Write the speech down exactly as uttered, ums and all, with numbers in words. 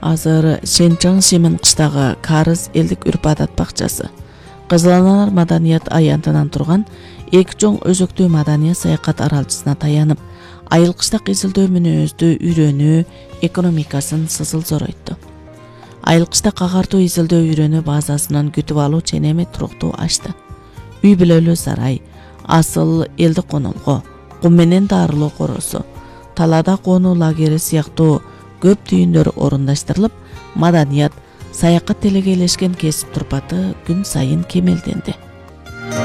азыр Шенчаң Шимен кыштагы Карыз элдик үрп адат бакчасы. Кызыланар маданият аянтынан турган эки чоң өзөктүү маданият саякат аралчысына таянып, айылкыштак изилдөө мүнөздү үйрөнүү, экономикасын сызыл зоройту. Айылкыштак агартуу изилдөө үйрөнүү базасынан күтүп алуу ченеми туруктуу ачты. Үй бүлөлүү сарай, асыл элди конолго, кум менен дарылоо коросу, талада конуу лагери сыяктуу көп түйүндөр орундаштырылып, маданият, саякат делегейлешкен кесип турпаты күн сайын кемелденди.